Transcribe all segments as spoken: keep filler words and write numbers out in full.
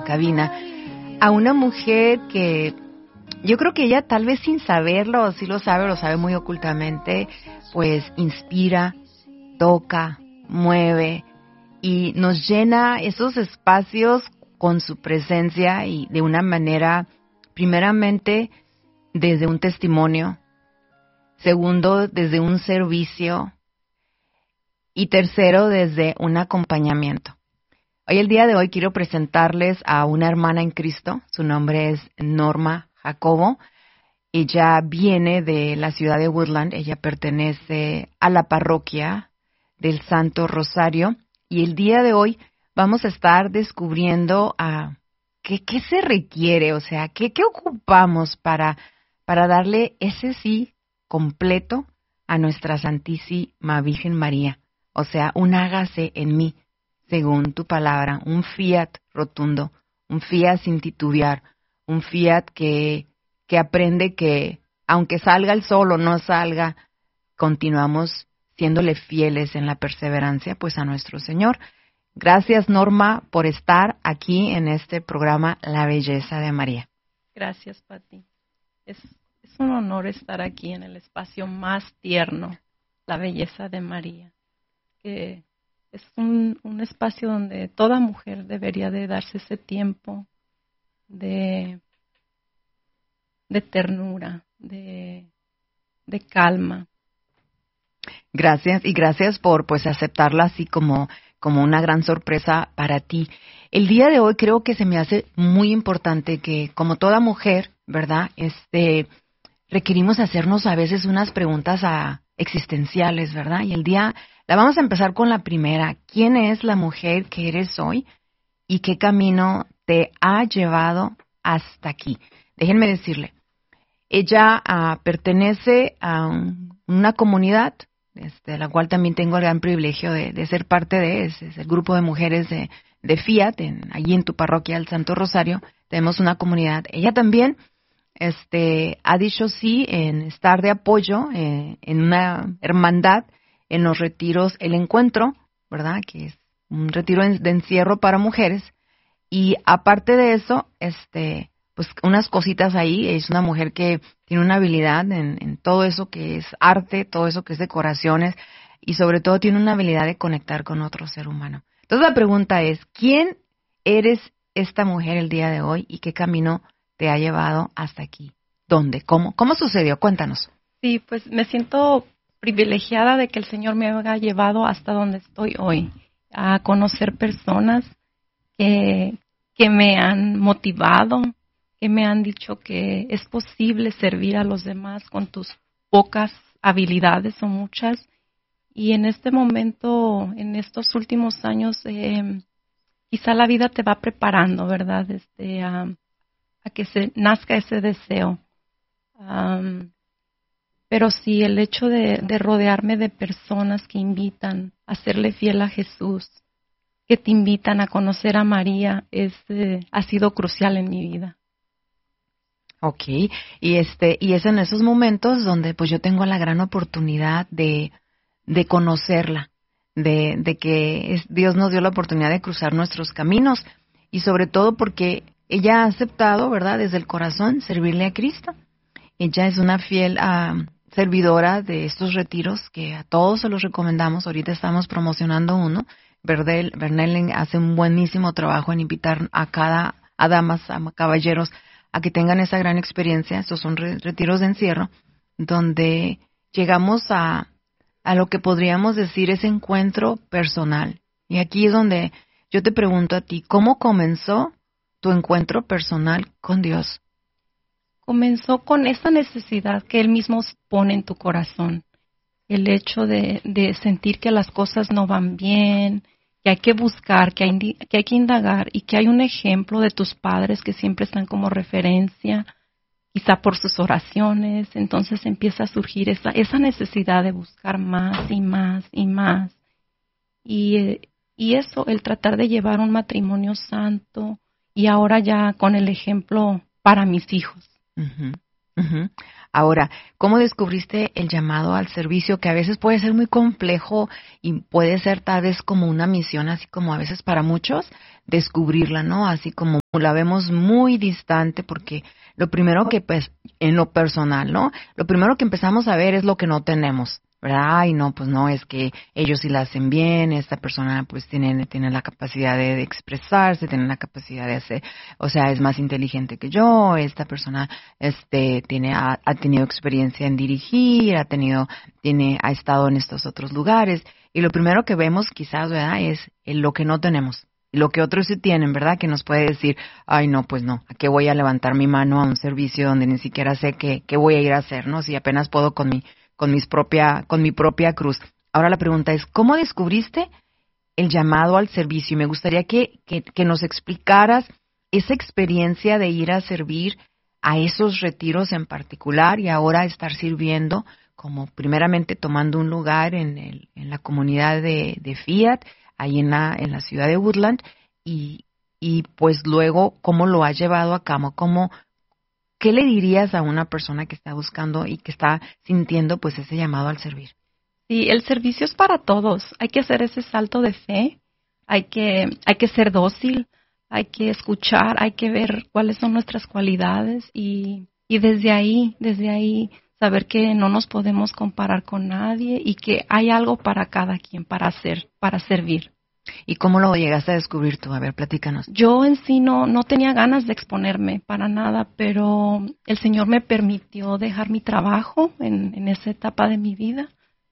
cabina a una mujer que yo creo que ella tal vez sin saberlo, o si lo sabe, lo sabe muy ocultamente, pues inspira, toca, mueve y nos llena esos espacios con su presencia y de una manera, primeramente, desde un testimonio, segundo, desde un servicio y tercero, desde un acompañamiento. Hoy, el día de hoy, quiero presentarles a una hermana en Cristo. Su nombre es Norma Jacobo. Ella viene de la ciudad de Woodland. Ella pertenece a la parroquia del Santo Rosario. Y el día de hoy vamos a estar descubriendo uh, qué, qué se requiere, o sea, qué, qué ocupamos para, para darle ese sí completo a nuestra Santísima Virgen María. O sea, un hágase en mí, según tu palabra, un fiat rotundo, un fiat sin titubear, un fiat que, que aprende que, aunque salga el sol o no salga, continuamos siéndole fieles en la perseverancia, pues a nuestro Señor. Gracias, Norma, por estar aquí en este programa La Belleza de María. Gracias, Pati. Es, es un honor estar aquí en el espacio más tierno, La Belleza de María, que es un, un espacio donde toda mujer debería de darse ese tiempo de, de ternura, de, de calma. Gracias, y gracias por pues aceptarla así como, como una gran sorpresa para ti. El día de hoy creo que se me hace muy importante que, como toda mujer, ¿verdad? Este, requerimos hacernos a veces unas preguntas a, existenciales, ¿verdad? Y el día, la vamos a empezar con la primera. ¿Quién es la mujer que eres hoy y qué camino te ha llevado hasta aquí? Déjenme decirle, ella uh, pertenece a un, una comunidad, de la cual también tengo el gran privilegio de, de ser parte de, es, es el grupo de mujeres de, de Fiat, en, allí en tu parroquia, el Santo Rosario, tenemos una comunidad. Ella también este, ha dicho sí en estar de apoyo eh, en una hermandad, en los retiros, el encuentro, ¿verdad? Que es un retiro de encierro para mujeres. Y aparte de eso, este, pues unas cositas ahí. Es una mujer que tiene una habilidad en, en todo eso que es arte, todo eso que es decoraciones, y sobre todo tiene una habilidad de conectar con otro ser humano. Entonces la pregunta es, ¿quién eres esta mujer el día de hoy y qué camino te ha llevado hasta aquí? ¿Dónde? ¿Cómo? ¿Cómo sucedió? Cuéntanos. Sí, pues me siento privilegiada de que el Señor me haya llevado hasta donde estoy hoy, a conocer personas que, que me han motivado, que me han dicho que es posible servir a los demás con tus pocas habilidades o muchas. Y en este momento, en estos últimos años, eh, quizá la vida te va preparando, ¿verdad? Este, a, a que se nazca ese deseo. Um, pero sí, el hecho de, de rodearme de personas que invitan a serle fiel a Jesús, que te invitan a conocer a María, es, eh, ha sido crucial en mi vida. Ok, y este y es en esos momentos donde pues yo tengo la gran oportunidad de, de conocerla, de, de que es, Dios nos dio la oportunidad de cruzar nuestros caminos y sobre todo porque ella ha aceptado, ¿verdad?, desde el corazón servirle a Cristo. Ella es una fiel uh, servidora de estos retiros que a todos se los recomendamos. Ahorita estamos promocionando uno. Bernel, Bernel hace un buenísimo trabajo en invitar a cada, a damas, a caballeros, a que tengan esa gran experiencia. Estos son re, retiros de encierro, donde llegamos a, a lo que podríamos decir ese encuentro personal. Y aquí es donde yo te pregunto a ti, ¿cómo comenzó tu encuentro personal con Dios? Comenzó con esa necesidad que Él mismo pone en tu corazón. El hecho de, de sentir que las cosas no van bien, que hay que buscar, que hay, que hay que indagar y que hay un ejemplo de tus padres que siempre están como referencia, quizá por sus oraciones. Entonces empieza a surgir esa, esa necesidad de buscar más y más y más. Y, y eso, el tratar de llevar un matrimonio santo y ahora ya con el ejemplo para mis hijos. Uh-huh. Uh-huh. Ahora, ¿cómo descubriste el llamado al servicio? Que a veces puede ser muy complejo y puede ser tal vez como una misión, así como a veces para muchos, descubrirla, ¿no? Así como la vemos muy distante, porque lo primero que, pues, en lo personal, ¿no? Lo primero que empezamos a ver es lo que no tenemos, ¿verdad? Ay, no, pues no, es que ellos sí la hacen bien, esta persona pues tiene, tiene la capacidad de, de expresarse, tiene la capacidad de hacer, o sea, es más inteligente que yo, esta persona este tiene ha, ha tenido experiencia en dirigir, ha tenido tiene ha estado en estos otros lugares, y lo primero que vemos quizás, ¿verdad?, es el, lo que no tenemos. Lo que otros sí tienen, ¿verdad? Que nos puede decir, ay, no, pues no, ¿a qué voy a levantar mi mano a un servicio donde ni siquiera sé qué, qué voy a ir a hacer, ¿no? Si apenas puedo con mi con mis propia con mi propia cruz. Ahora la pregunta es, ¿cómo descubriste el llamado al servicio? Y me gustaría que, que, que nos explicaras esa experiencia de ir a servir a esos retiros en particular y ahora estar sirviendo, como primeramente tomando un lugar en, el, en la comunidad de, de Fiat, ahí en la, en la ciudad de Woodland, y, y pues luego cómo lo has llevado a cabo, cómo, ¿qué le dirías a una persona que está buscando y que está sintiendo pues ese llamado al servir? Sí, el servicio es para todos. Hay que hacer ese salto de fe, hay que, hay que ser dócil, hay que escuchar, hay que ver cuáles son nuestras cualidades y, y desde ahí, desde ahí saber que no nos podemos comparar con nadie y que hay algo para cada quien, para hacer, para servir. ¿Y cómo lo llegaste a descubrir tú? A ver, platícanos. Yo en sí no, no tenía ganas de exponerme para nada, pero el Señor me permitió dejar mi trabajo en, en esa etapa de mi vida.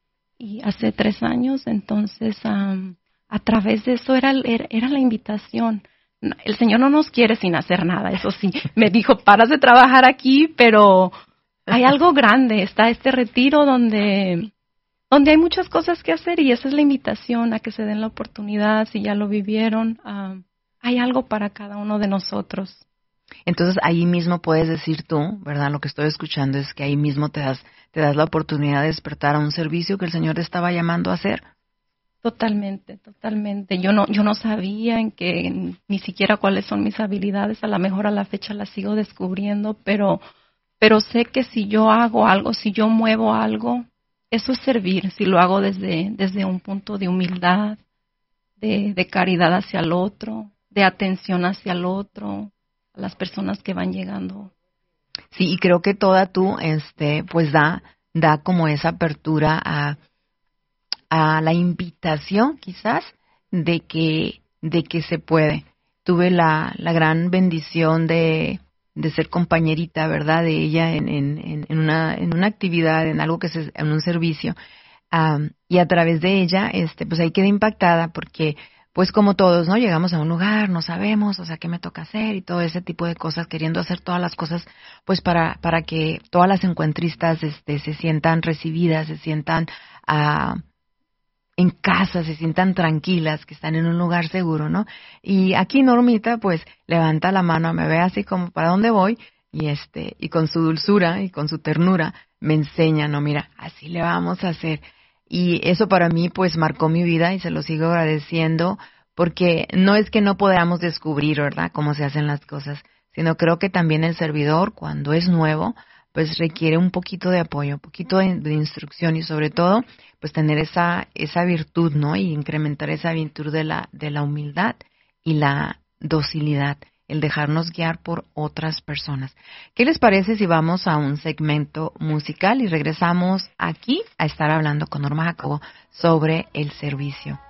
Y hace tres años, entonces, um, a través de eso era, era, era la invitación. El Señor no nos quiere sin hacer nada, eso sí. Me dijo, paras de trabajar aquí, pero hay algo grande. Está este retiro donde... donde hay muchas cosas que hacer y esa es la invitación a que se den la oportunidad, si ya lo vivieron, uh, hay algo para cada uno de nosotros. Entonces ahí mismo puedes decir tú, ¿verdad? Lo que estoy escuchando es que ahí mismo te das, te das la oportunidad de despertar a un servicio que el Señor te estaba llamando a hacer. Totalmente, totalmente. Yo no, yo no sabía en que ni siquiera cuáles son mis habilidades, a lo mejor a la fecha las sigo descubriendo, pero, pero sé que si yo hago algo, si yo muevo algo, eso es servir, si lo hago desde, desde un punto de humildad, de, de caridad hacia el otro, de atención hacia el otro, a las personas que van llegando. Sí, y creo que toda tú, este, pues da, da como esa apertura a, a la invitación, quizás, de que, de que se puede. Tuve la, la gran bendición de, de ser compañerita, ¿verdad?, de ella en, en, en una, en una actividad, en algo que se, en un servicio, um, y a través de ella, este, pues ahí quedé impactada porque, pues como todos, ¿no? Llegamos a un lugar, no sabemos, o sea, qué me toca hacer y todo ese tipo de cosas, queriendo hacer todas las cosas, pues para, para que todas las encuentristas, este, se sientan recibidas, se sientan, uh, en casa, se sientan tranquilas, que están en un lugar seguro, ¿no? Y aquí Normita, pues, levanta la mano, me ve así como, ¿para dónde voy? Y este, y con su dulzura y con su ternura, me enseña, no, mira, así le vamos a hacer. Y eso para mí, pues, marcó mi vida y se lo sigo agradeciendo, porque no es que no podamos descubrir, ¿verdad?, cómo se hacen las cosas, sino creo que también el servidor, cuando es nuevo, pues requiere un poquito de apoyo, un poquito de, de instrucción y sobre todo, pues tener esa esa virtud, ¿no? Y incrementar esa virtud de la de la humildad y la docilidad, el dejarnos guiar por otras personas. ¿Qué les parece si vamos a un segmento musical y regresamos aquí a estar hablando con Norma Jacobo sobre el servicio?